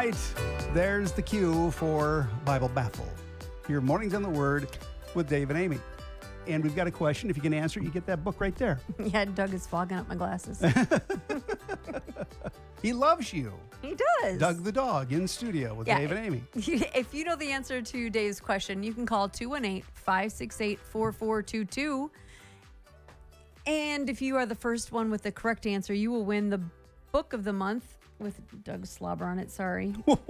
right, there's the cue for Bible Baffle. Your Mornings on the Word with Dave and Amy. And we've got a question. If you can answer it, you get that book right there. Yeah, Doug is fogging up my glasses. He loves you. He does. Doug the dog in studio with Dave and Amy. If you know the answer to Dave's question, you can call 218-568-4422. And if you are the first one with the correct answer, you will win the book of the month with Doug's slobber on it. Sorry.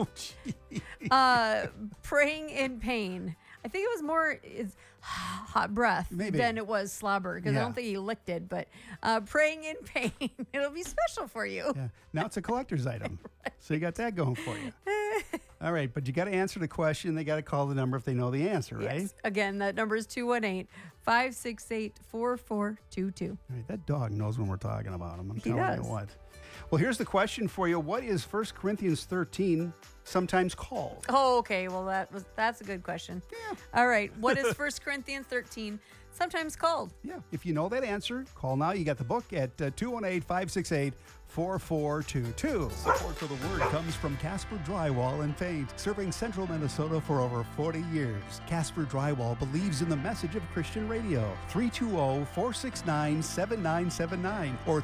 Praying in Pain. I think it was more hot breath than it was slobber because I don't think he licked it. But Praying in Pain, it'll be special for you. Yeah. Now it's a collector's item. Right. So you got that going for you. All right, but you got to answer the question. They got to call the number if they know the answer, right? Yes. Again, that number is 218-568-4422. All right, that dog knows when we're talking about him. I'm He telling does. you what. Well, here's the question for you. What is 1 Corinthians 13 sometimes called? Oh, okay. Well, that's a good question. Yeah. All right. What is 1 Corinthians 13 sometimes called? Yeah. If you know that answer, call now. You got the book at 218-568-4422. Support for the Word comes from Casper Drywall and Paint, serving central Minnesota for over 40 years. Casper Drywall believes in the message of Christian radio. 320-469-7979 or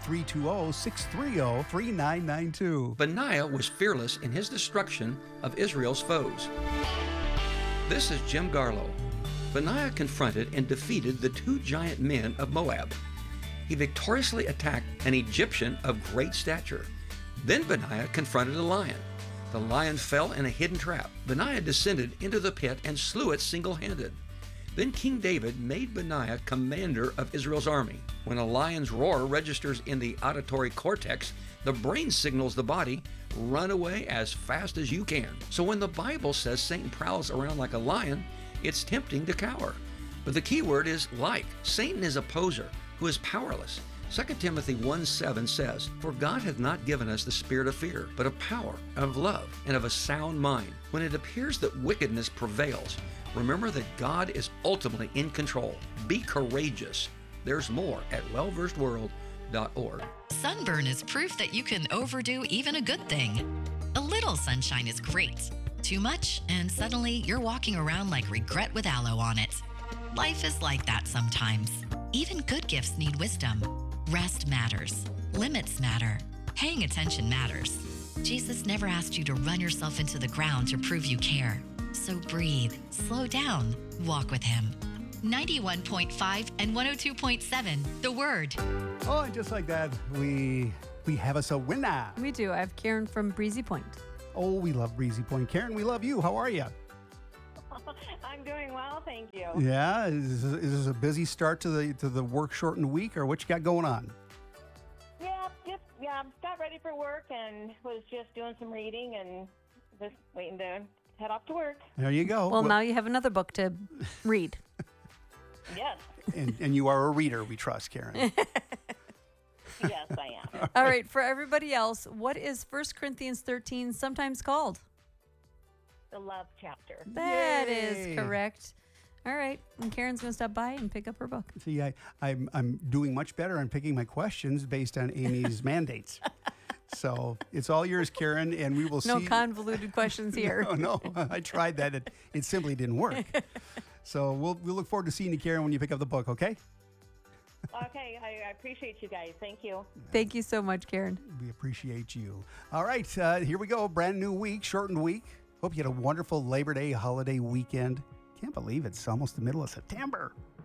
320-630-3992. Benaiah was fearless in his destruction of Israel's foes. This is Jim Garlow. Benaiah confronted and defeated the two giant men of Moab. He victoriously attacked an Egyptian of great stature. Then Benaiah confronted a lion. The lion fell in a hidden trap. Benaiah descended into the pit and slew it single-handed. Then King David made Benaiah commander of Israel's army. When a lion's roar registers in the auditory cortex, the brain signals the body, run away as fast as you can. So when the Bible says Satan prowls around like a lion, it's tempting to cower. But the key word is like. Satan is a poser who is powerless. 2 Timothy 1:7 says, "For God hath not given us the spirit of fear, but of power, of love, and of a sound mind." When it appears that wickedness prevails, remember that God is ultimately in control. Be courageous. There's more at wellversedworld.org. Sunburn is proof that you can overdo even a good thing. A little sunshine is great. Too much, and suddenly you're walking around like regret with aloe on it. Life is like that sometimes. Even good gifts need wisdom. Rest matters. Limits matter. Paying attention matters. Jesus never asked you to run yourself into the ground to prove you care. So breathe, slow down, walk with him. 91.5 and 102.7, The Word. Oh, and just like that, we have us a winner. We do. I have Karen from Breezy Point. Oh, we love Breezy Point. Karen, we love you. How are you? I'm doing well, thank you. Yeah, is this a busy start to the work shortened week, or what you got going on? Yeah, got ready for work and was just doing some reading and just waiting to head off to work. There you go. Well, now you have another book to read. Yes. And you are a reader, we trust, Karen. Yes, I am. All right, for everybody else, what is 1 Corinthians 13 sometimes called? The love chapter. That Yay. is correct. All right, and Karen's going to stop by and pick up her book. See, I'm doing much better on picking my questions based on Amy's mandates. So it's all yours, Karen, and we will see. No convoluted questions here. No, I tried that. It simply didn't work. So we'll look forward to seeing you, Karen, when you pick up the book, okay? Okay, I appreciate you guys. Thank you. Thank you so much, Karen. We appreciate you. All right, here we go. Brand new week, shortened week. Hope you had a wonderful Labor Day holiday weekend. Can't believe it's almost the middle of September.